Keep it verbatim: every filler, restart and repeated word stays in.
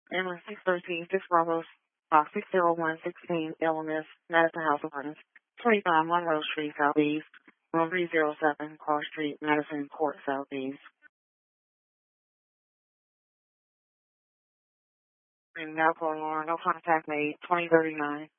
Ambulance six thirteen, six Bravo, uh, six zero one sixteen, L M S, Madison House Apartments, twenty-five Monroe Street, Southeast, room three zero seven, Carr Street, Madison Court, Southeast. And medical alarm, no contact made, twenty thirty-nine.